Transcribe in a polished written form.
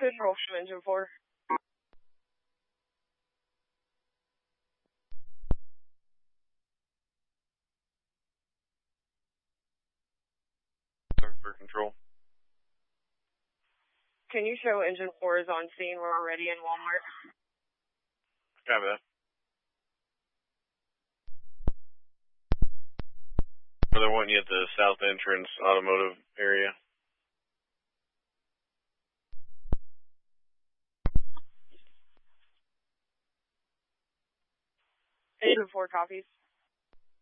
Control from Engine 4. For control. Can you show Engine 4 is on scene? We're already in Walmart. Copy that. They're wanting you at the south entrance automotive area. Engine 4 copies.